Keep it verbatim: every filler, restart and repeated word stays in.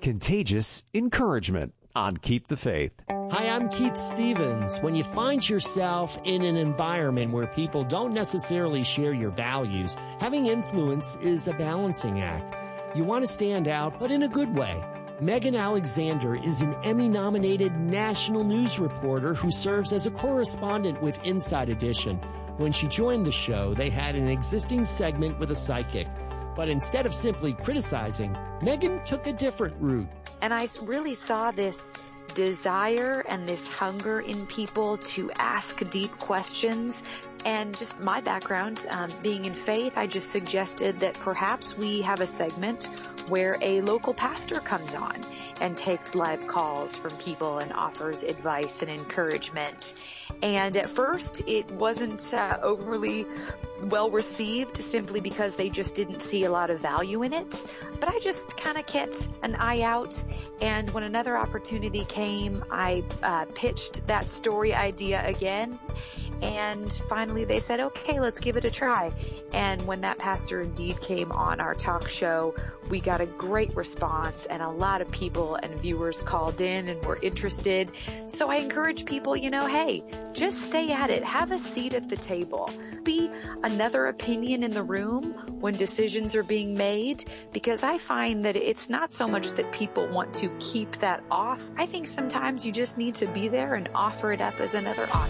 contagious encouragement on Keep the Faith. Hi, I'm Keith Stevens. When you find yourself in an environment where people don't necessarily share your values, having influence is a balancing act. You want to stand out, but in a good way. Megan Alexander is an Emmy-nominated national news reporter who serves as a correspondent with Inside Edition. When she joined the show, they had an existing segment with a psychic. But instead of simply criticizing, Megan took a different route. And I really saw this desire and this hunger in people to ask deep questions. And just my background, um, being in faith, I just suggested that perhaps we have a segment where a local pastor comes on and takes live calls from people and offers advice and encouragement. And at first, it wasn't uh, overly well received simply because they just didn't see a lot of value in it. But I just kind of kept an eye out. And when another opportunity came, I uh, pitched that story idea again. And finally they said, okay, let's give it a try. And when that pastor indeed came on our talk show, we got a great response, and a lot of people and viewers called in and were interested. So I encourage people, you know, hey, just stay at it. Have a seat at the table. Be another opinion in the room when decisions are being made, because I find that it's not so much that people want to keep that off. I think sometimes you just need to be there and offer it up as another option.